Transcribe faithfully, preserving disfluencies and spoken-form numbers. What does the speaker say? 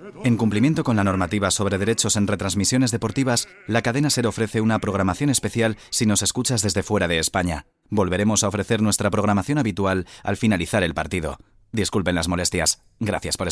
En cumplimiento con la normativa sobre derechos en retransmisiones deportivas, la cadena SER ofrece una programación especial si nos escuchas desde fuera de España. Volveremos a ofrecer nuestra programación habitual al finalizar el partido. Disculpen las molestias. Gracias por